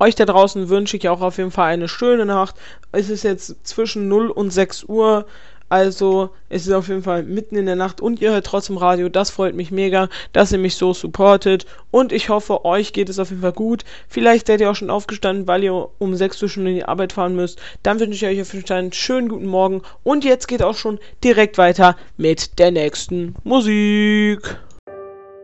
euch da draußen wünsche ich auch auf jeden Fall eine schöne Nacht. Es ist jetzt zwischen 0 und 6 Uhr. Also, es ist auf jeden Fall mitten in der Nacht und ihr hört trotzdem Radio. Das freut mich mega, dass ihr mich so supportet. Und ich hoffe, euch geht es auf jeden Fall gut. Vielleicht seid ihr auch schon aufgestanden, weil ihr um 6 Uhr schon in die Arbeit fahren müsst. Dann wünsche ich euch auf jeden Fall einen schönen guten Morgen. Und jetzt geht auch schon direkt weiter mit der nächsten Musik.